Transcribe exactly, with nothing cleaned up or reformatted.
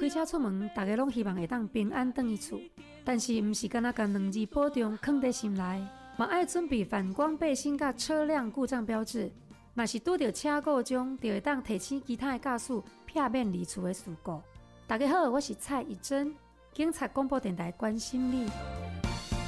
开车出门，大家拢希望会当平安回去厝，但是毋是敢若将两字保重藏在心内，嘛爱准备反光背心甲车辆故障标志。若是拄到车故障，就会当提醒其他的驾驶避免离厝的事故。大家好，我是蔡宜珍，警察广播电台关心你。